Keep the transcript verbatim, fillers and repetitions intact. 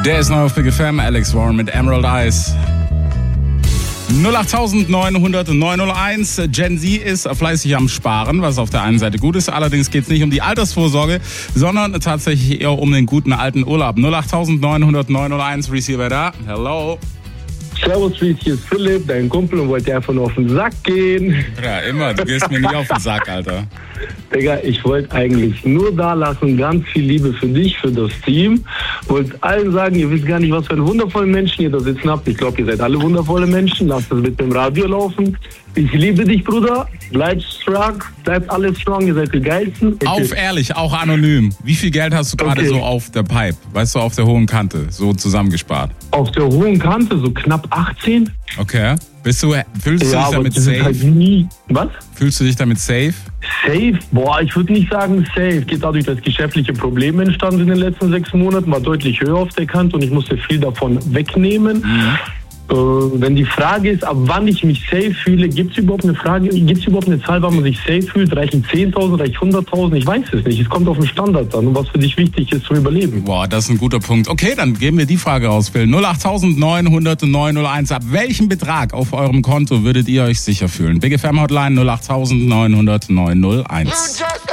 Der ist neu auf Big F M, Alex Warren mit Emerald Eyes. null acht neun null null neun null eins. Gen Z ist fleißig am Sparen, was auf der einen Seite gut ist. Allerdings geht es nicht um die Altersvorsorge, sondern tatsächlich eher um den guten alten Urlaub. null acht neun null null neun null eins, Receiver da. Hello. Servus, Reese, hier ist Philipp, dein Kumpel, und wollte einfach nur auf den Sack gehen. Ja, immer. Du gehst mir nicht auf den Sack, Alter. Digga, ich wollte eigentlich nur da lassen, ganz viel Liebe für dich, für das Team. Wollte allen sagen, ihr wisst gar nicht, was für einen wundervollen Menschen ihr da sitzen habt. Ich glaube, ihr seid alle wundervolle Menschen. Lasst das mit dem Radio laufen. Ich liebe dich, Bruder. Bleib strong. Bleibt alles strong. Ihr seid die Geilsten. Ich Auf ehrlich, auch anonym. Wie viel Geld hast du gerade Okay. so auf der Pipe? Weißt du, auf der hohen Kante, so zusammengespart? Auf der hohen Kante, so knapp achtzehn. Okay. Bist du, fühlst du dich aber damit das ist safe? halt nie... Was? Fühlst du dich damit safe? Safe? Boah, ich würde nicht sagen safe. Geht dadurch, dass geschäftliche Probleme entstanden sind in den letzten sechs Monaten, war deutlich höher auf der Kante und ich musste viel davon wegnehmen. Mhm. Äh, wenn die Frage ist, ab wann ich mich safe fühle, gibt es überhaupt eine Frage, gibt es überhaupt eine Zahl, wann man sich safe fühlt? Reichen zehntausend, reicht hunderttausend? Ich weiß es nicht. Es kommt auf den Standard an und was für dich wichtig ist zum Überleben. Boah, das ist ein guter Punkt. Okay, dann geben wir die Frage raus, Phil. null acht neun null null neun null eins. Ab welchem Betrag auf eurem Konto würdet ihr euch sicher fühlen? Big F M Hotline null acht neun null null neun null eins.